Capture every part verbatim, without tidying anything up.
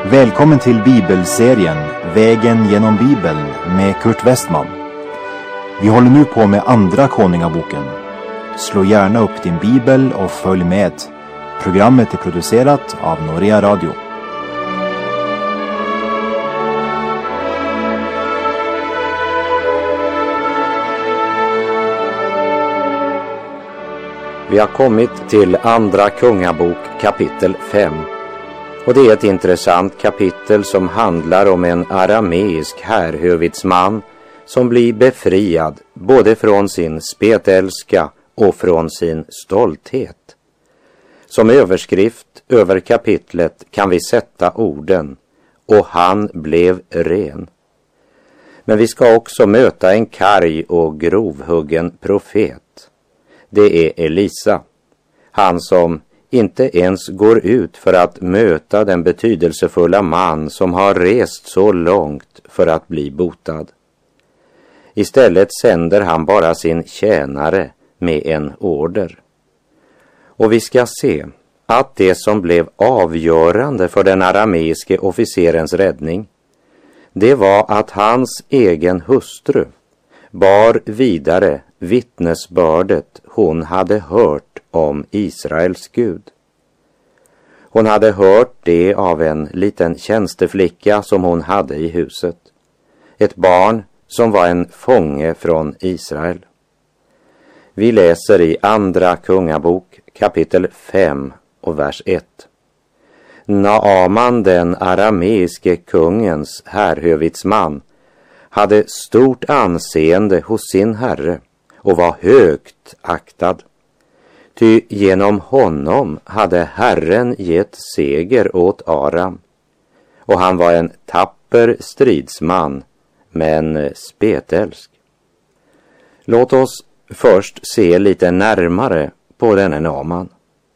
Välkommen till bibelserien Vägen genom Bibeln med Kurt Westman. Vi håller nu på med andra Konungaboken. Slå gärna upp din bibel och följ med. Programmet är producerat av Norea Radio. Vi har kommit till andra Kungabok kapitel fem. Och det är ett intressant kapitel som handlar om en arameisk härhövitsman som blir befriad både från sin spetälska och från sin stolthet. Som överskrift över kapitlet kan vi sätta orden "och han blev ren". Men vi ska också möta en karg och grovhuggen profet. Det är Elisa, han som inte ens går ut för att möta den betydelsefulla man som har rest så långt för att bli botad. Istället sänder han bara sin tjänare med en order. Och vi ska se att det som blev avgörande för den arameiske officerens räddning, det var att hans egen hustru bar vidare vittnesbördet hon hade hört om Israels Gud. Hon hade hört det av en liten tjänsteflicka som hon hade i huset. Ett barn som var en fånge från Israel. Vi läser i andra Kungabok kapitel fem och vers ett. Naaman, den arameiske kungens härhövitsman, hade stort anseende hos sin herre och var högt aktad. Ty genom honom hade Herren gett seger åt Aram, och han var en tapper stridsman, men spetälsk. Låt oss först se lite närmare på denne Naaman.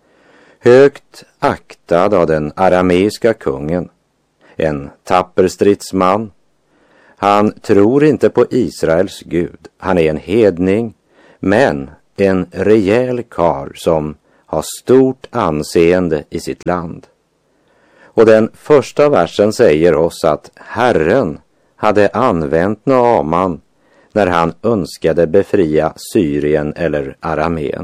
Högt aktad av den arameiska kungen, en tapper stridsman. Han tror inte på Israels Gud, han är en hedning, men en rejäl karl som har stort anseende i sitt land. Och den första versen säger oss att Herren hade använt Naaman när han önskade befria Syrien eller Arameen.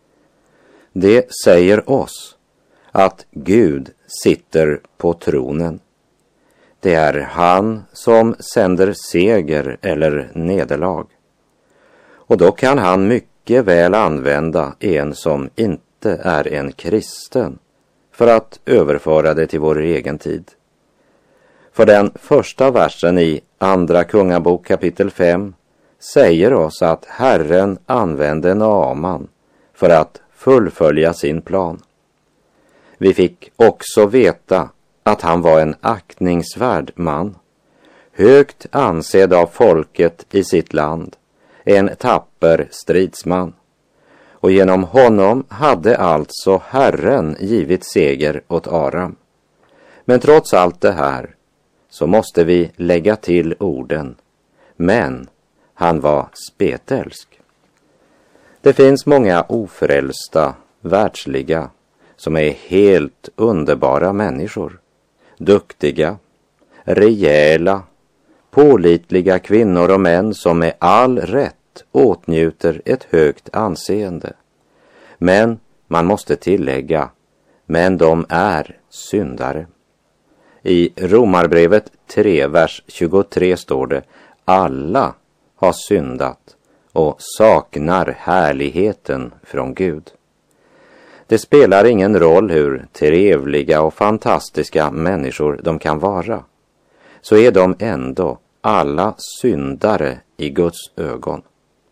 Det säger oss att Gud sitter på tronen. Det är han som sänder seger eller nederlag. Och då kan han mycket väl använda en som inte är en kristen för att överföra det till vår egen tid. För den första versen i andra Kungabok kapitel fem säger oss att Herren använde Naaman för att fullfölja sin plan. Vi fick också veta att han var en aktningsvärd man, högt ansedd av folket i sitt land, en tapper stridsman. Och genom honom hade alltså Herren givit seger åt Aram. Men trots allt det här så måste vi lägga till orden, men han var spetälsk. Det finns många ofrälsta, världsliga, som är helt underbara människor. Duktiga, rejäla, pålitliga kvinnor och män som med all rätt åtnjuter ett högt anseende. Men man måste tillägga, men de är syndare. I Romarbrevet tre, vers tjugotre står det, alla har syndat och saknar härligheten från Gud. Det spelar ingen roll hur trevliga och fantastiska människor de kan vara, så är de ändå alla syndare i Guds ögon.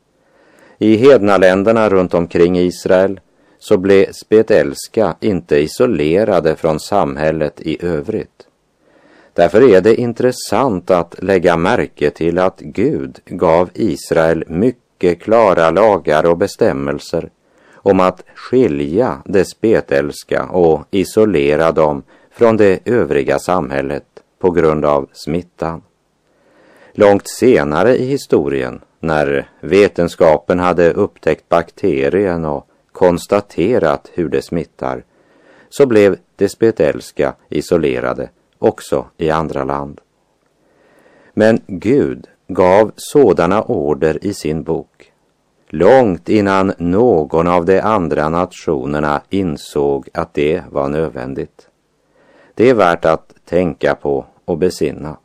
I hednaländerna runt omkring Israel så blev spetälska inte isolerade från samhället i övrigt. Därför är det intressant att lägga märke till att Gud gav Israel mycket klara lagar och bestämmelser om att skilja det spetälska och isolera dem från det övriga samhället på grund av smittan. Långt senare i historien, när vetenskapen hade upptäckt bakterien och konstaterat hur det smittar, så blev de spetälska isolerade också i andra land. Men Gud gav sådana order i sin bok långt innan någon av de andra nationerna insåg att det var nödvändigt. Det är värt att tänka på och besinna.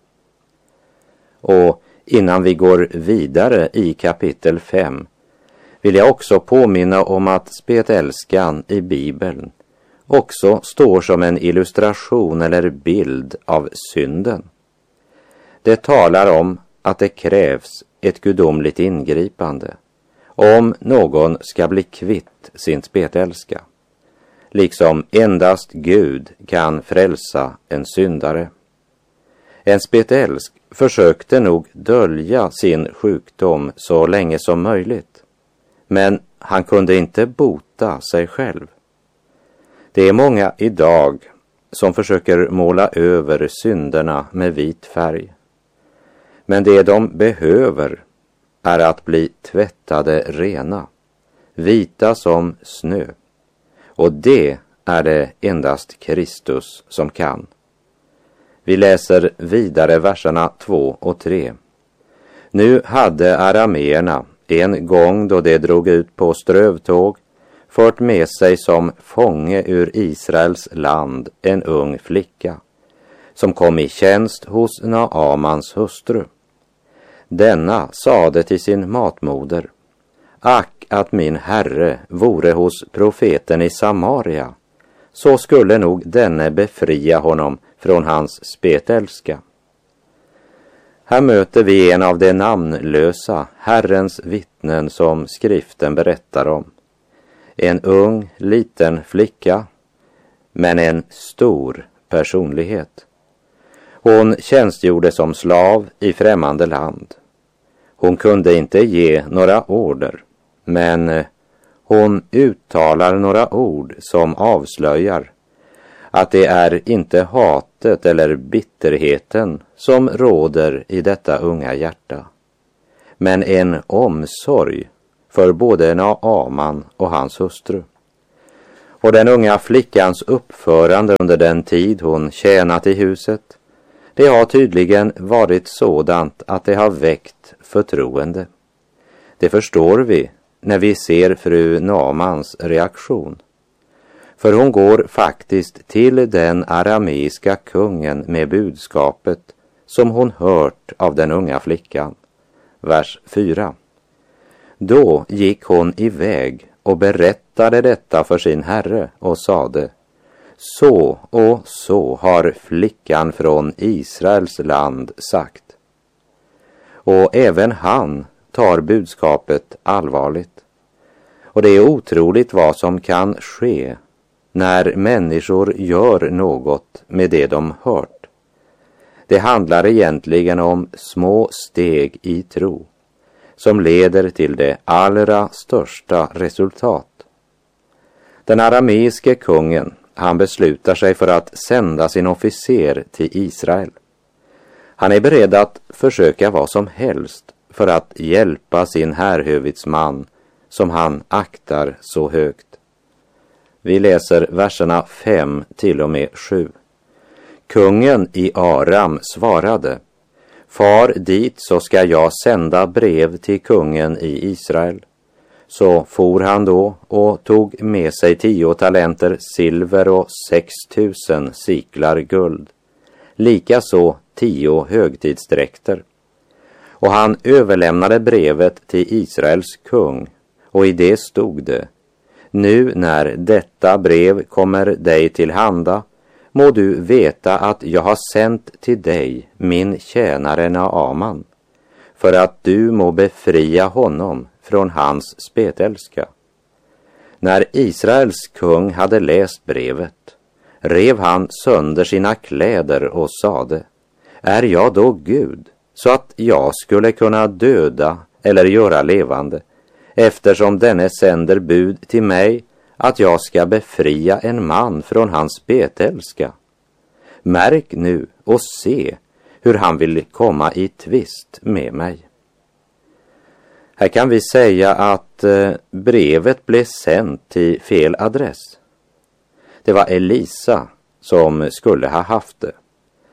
Och innan vi går vidare i kapitel fem vill jag också påminna om att spetälskan i Bibeln också står som en illustration eller bild av synden. Det talar om att det krävs ett gudomligt ingripande om någon ska bli kvitt sin spetälska, liksom endast Gud kan frälsa en syndare. En spetälsk försökte nog dölja sin sjukdom så länge som möjligt, men han kunde inte bota sig själv. Det är många idag som försöker måla över synderna med vit färg. Men det de behöver är att bli tvättade rena, vita som snö. Och det är det endast Kristus som kan. Vi läser vidare verserna två och tre. Nu hade arameerna en gång då de drog ut på strövtåg fört med sig som fånge ur Israels land en ung flicka som kom i tjänst hos Naamans hustru. Denna sade till sin matmoder: ack att min herre vore hos profeten i Samaria, så skulle nog denne befria honom från hans spetälska. Här möter vi en av de namnlösa Herrens vittnen som skriften berättar om. En ung, liten flicka, men en stor personlighet. Hon tjänstgjorde som slav i främmande land. Hon kunde inte ge några order, men hon uttalar några ord som avslöjar att det är inte hatet eller bitterheten som råder i detta unga hjärta, men en omsorg för både Naaman och hans hustru. Och den unga flickans uppförande under den tid hon tjänat i huset, det har tydligen varit sådant att det har väckt förtroende. Det förstår vi när vi ser fru Naamans reaktion. För hon går faktiskt till den arameiska kungen med budskapet som hon hört av den unga flickan. Vers fyra. Då gick hon iväg och berättade detta för sin herre och sade: så och så har flickan från Israels land sagt. Och även han tar budskapet allvarligt. Och det är otroligt vad som kan ske när människor gör något med det de hört. Det handlar egentligen om små steg i tro som leder till det allra största resultat. Den arameiske kungen, han beslutar sig för att sända sin officer till Israel. Han är beredd att försöka vad som helst för att hjälpa sin härhövitsman som han aktar så högt. Vi läser verserna fem till och med sju. Kungen i Aram svarade: far dit så ska jag sända brev till kungen i Israel. Så for han då och tog med sig tio talenter silver och sex tusen siklar guld. Likaså tio högtidsdräkter. Och han överlämnade brevet till Israels kung, och i det stod det: nu när detta brev kommer dig till handa, må du veta att jag har sänt till dig min tjänare Naaman, för att du må befria honom från hans spetälska. När Israels kung hade läst brevet, rev han sönder sina kläder och sade: är jag då Gud, så att jag skulle kunna döda eller göra levande, eftersom denne sänder bud till mig att jag ska befria en man från hans spetälska? Märk nu och se hur han vill komma i tvist med mig. Här kan vi säga att eh, brevet blev sänt till fel adress. Det var Elisa som skulle ha haft det.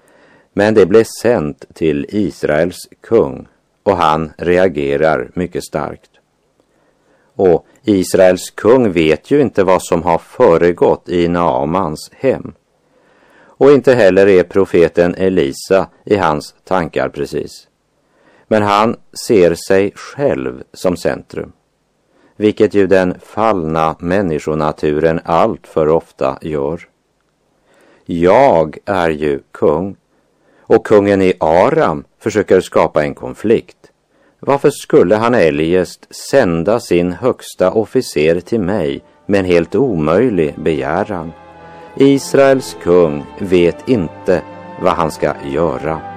Men det blev sänt till Israels kung och han reagerar mycket starkt. Och Israels kung vet ju inte vad som har föregått i Naamans hem. Och inte heller är profeten Elisa i hans tankar precis. Men han ser sig själv som centrum, vilket ju den fallna människonaturen allt för ofta gör. Jag är ju kung, och kungen i Aram försöker skapa en konflikt. Varför skulle han eljest sända sin högsta officer till mig med en helt omöjlig begäran? Israels kung vet inte vad han ska göra.